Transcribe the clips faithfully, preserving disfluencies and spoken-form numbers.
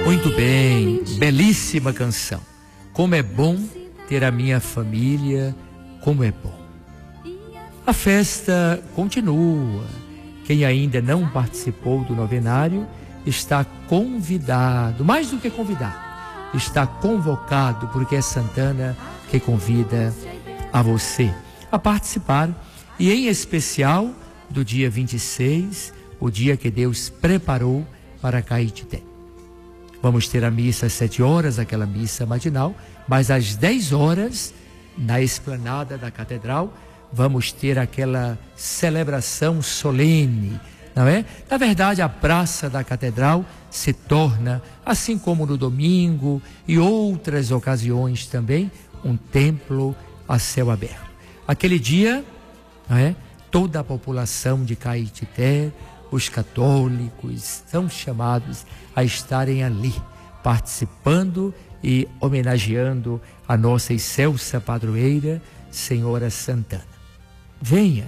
Muito bem, belíssima canção. Como é bom ter a minha família, como é bom. A festa continua. Quem ainda não participou do novenário está convidado, mais do que convidado, está convocado, porque é Santana que convida a você a participar, e em especial do dia vinte e seis, o dia que Deus preparou para Caetité. Vamos ter a missa às sete horas, aquela missa matinal, mas às dez horas, na esplanada da catedral, vamos ter aquela celebração solene, não é? Na verdade, a praça da catedral se torna, assim como no domingo e outras ocasiões também, um templo a céu aberto. Aquele dia, não é? Toda a população de Caetité, os católicos, são chamados a estarem ali, participando e homenageando a nossa excelsa padroeira, Senhora Santana. Venha,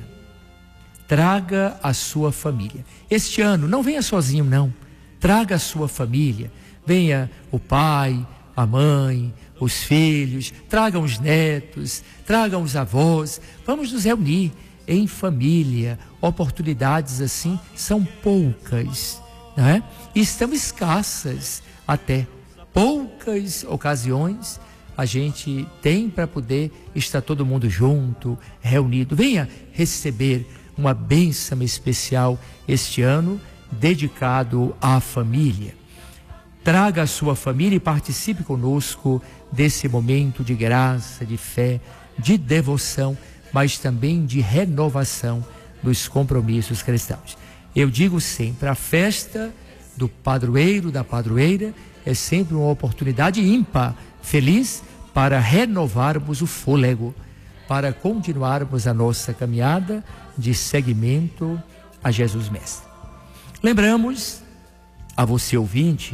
traga a sua família. Este ano, não venha sozinho, não. Traga a sua família. Venha o pai, a mãe, os filhos, tragam os netos, tragam os avós. Vamos nos reunir em família. Oportunidades assim são poucas, não é? E estão escassas até. Poucas ocasiões a gente tem para poder estar todo mundo junto, reunido. Venha receber uma bênção especial este ano, dedicado à família. Traga a sua família e participe conosco desse momento de graça, de fé, de devoção, mas também de renovação dos compromissos cristãos. Eu digo sempre, a festa do padroeiro, da padroeira, é sempre uma oportunidade ímpar, feliz, para renovarmos o fôlego, para continuarmos a nossa caminhada de seguimento a Jesus Mestre. Lembramos a você, ouvinte,